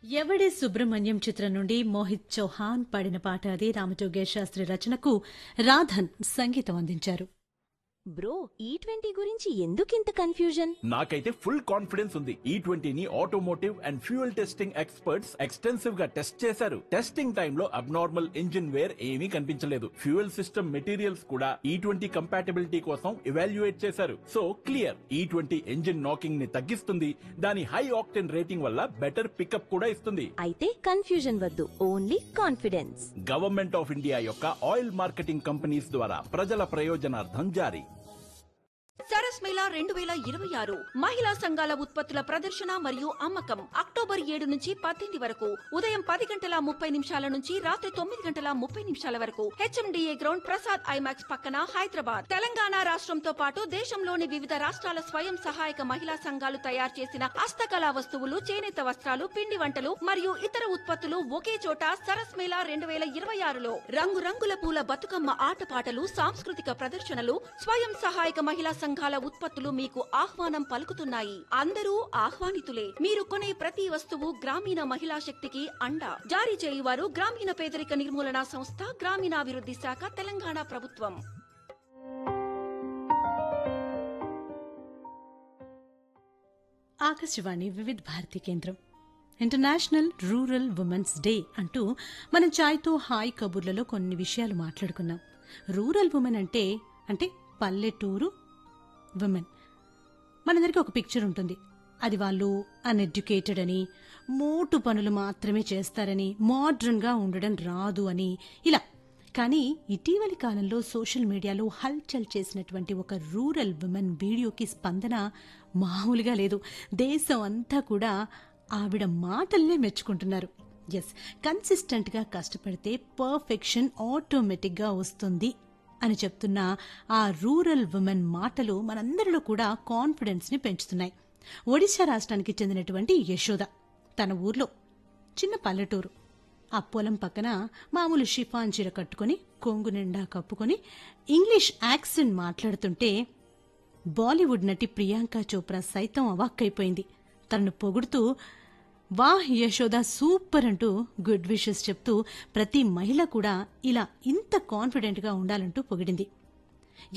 ఎవడే సుబ్రహ్మణ్యం చిత్రం నుండి మోహిత్ చౌహాన్ పాడిన పాట అది. రామజోగేష్ శాస్త్రి రచనకు రాధన్ సంగీతం అందించారు. బ్రో ఈ20 గురించి ఎందుకింత కన్ఫ్యూజన్? నాకైతే ఫుల్ కాన్ఫిడెన్స్ ఉంది. ఈ20ని automotive and fuel testing experts extensive గా టెస్ట్ చేశారు. టెస్టింగ్ టైంలో అబ్నార్మల్ ఇంజిన్ వేర్ ఏమీ కనిపించలేదు. ఫ్యూయల్ సిస్టమ్ మెటీరియల్స్ కూడా ఈ20 కంపాటబిలిటీ కోసం ఎవాల్యుయేట్ చేశారు. సో క్లియర్, ఈ20 ఇంజిన్ నాకింగ్ ని తగ్గిస్తుంది. దాని హై ఆక్టెన్ రేటింగ్ వల్ల బెటర్ పికప్ కూడా ఇస్తుంది. అయితే కన్ఫ్యూజన్ వద్దు, only confidence. Government of India యొక్క ఆయిల్ మార్కెటింగ్ కంపెనీస్ ద్వారా ప్రజల ప్రయోజనార్థం జారీ. సరస్ మేళా 2026 మహిళా సంఘాల ఉత్పత్తుల ప్రదర్శన మరియు అమ్మకం అక్టోబర్ 7 నుంచి 18 వరకు ఉదయం 10:30 నుంచి రాత్రి 9:30 వరకు హెచ్ఎండిఏ గ్రౌండ్ ప్రసాద్ ఐమాక్స్ పక్కన హైదరాబాద్. తెలంగాణ రాష్ట్రంతో పాటు దేశంలోని వివిధ రాష్ట్రాల స్వయం సహాయక మహిళా సంఘాలు తయారు చేసిన హస్తకళా వస్తువులు, చేనేత వస్త్రాలు, పిండి వంటలు మరియు ఇతర ఉత్పత్తులు ఒకే చోట. సరస్ మేళా 2026లో రంగురంగుల పూల బతుకమ్మ ఆటపాటలు, సాంస్కృతిక ప్రదర్శనలు, స్వయం సహాయక మహిళా సంఘాల ఉత్పత్తులు మీకు ఆహ్వానం పలుకుతున్నాయి. అందరూ ఆహ్వానితులే. మీరు కొనే ప్రతి వస్తువు గ్రామీణ మహిళా శక్తికి అండ. జారీ చేయువారు గ్రామీణ పేదరిక నిర్మూలన సంస్థ, గ్రామీణాభివృద్ధి శాఖ, తెలంగాణ ప్రభుత్వం. ఆకాశవాణి వివిధ భారతి కేంద్రం. ఇంటర్నేషనల్ రూరల్ ఉమెన్స్ డే అంటూ మనం చాయ్తో హాయ్ కబుర్లలో కొన్ని విషయాలు మాట్లాడుకున్నాం. రూరల్ ఉమెన్ అంటే పల్లెటూరు ఉమెన్. మనందరికీ ఒక పిక్చర్ ఉంటుంది. అది వాళ్ళు అన్ఎడ్యుకేటెడ్ అని, మోటు పనులు మాత్రమే చేస్తారని, మోడ్రన్ గా ఉండడం రాదు అని ఇలా. కానీ ఇటీవలి కాలంలో సోషల్ మీడియాలో హల్చల్ చేసినటువంటి ఒక రూరల్ ఉమెన్ వీడియోకి స్పందన మామూలుగా లేదు. దేశం అంతా కూడా ఆవిడ మాటల్నే మెచ్చుకుంటున్నారు. ఎస్, కన్సిస్టెంట్ గా కష్టపడితే పర్ఫెక్షన్ ఆటోమేటిక్ గా వస్తుంది అని చెప్తున్న ఆ రూరల్ ఉమెన్ మాటలు మనందరిలో కూడా కాన్ఫిడెన్స్ ని పెంచుతున్నాయి. ఒడిశా రాష్ట్రానికి చెందినటువంటి యశోద తన ఊర్లో, చిన్న పల్లెటూరు, ఆ పొలం పక్కన మామూలు షిఫాన్ చీర కట్టుకుని, కొంగు నిండా కప్పుకొని ఇంగ్లీష్ యాక్సెంట్ మాట్లాడుతుంటే బాలీవుడ్ నటి ప్రియాంక చోప్రా సైతం అవాక్కైపోయింది. తనను పొగుడుతూ వాహ్ యశోద సూపర్ అంటూ గుడ్ విషెస్ చెప్తూ ప్రతి మహిళ కూడా ఇలా ఇంత కాన్ఫిడెంట్ గా ఉండాలంటూ పొగిడింది.